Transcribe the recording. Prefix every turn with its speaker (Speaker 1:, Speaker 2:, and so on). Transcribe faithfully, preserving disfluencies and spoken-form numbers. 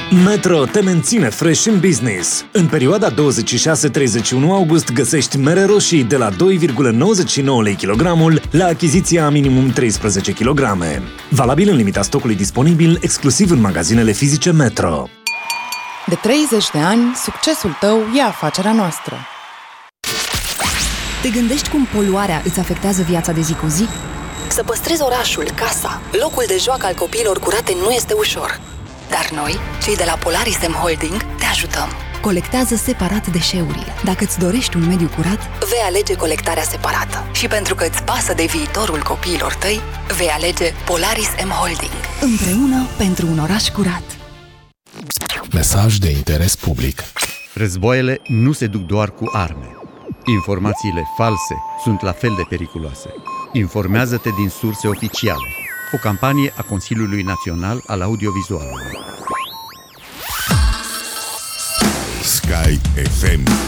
Speaker 1: Metro te menține fresh în business. În perioada douăzeci și șase treizeci și unu august găsești mere roșii de la doi virgulă nouăzeci și nouă lei kilogramul la achiziția a minimum treisprezece kilograme. Valabil în limita stocului disponibil, exclusiv în magazinele fizice Metro.
Speaker 2: De treizeci de ani, succesul tău e afacerea noastră.
Speaker 3: Te gândești cum poluarea îți afectează viața de zi cu zi?
Speaker 4: Să păstrezi orașul, casa, locul de joacă al copiilor curate nu este ușor. Dar noi, cei de la Polaris M Holding, te ajutăm.
Speaker 3: Colectează separat deșeurile. Dacă îți dorești un mediu curat,
Speaker 4: vei alege colectarea separată. Și pentru că îți pasă de viitorul copiilor tăi, vei alege Polaris M Holding.
Speaker 3: Împreună pentru un oraș curat.
Speaker 5: Mesaj de interes public.
Speaker 6: Războaiele nu se duc doar cu arme. Informațiile false sunt la fel de periculoase. Informează-te din surse oficiale. O campanie a Consiliului Național al Audiovizualului.
Speaker 5: Sky F M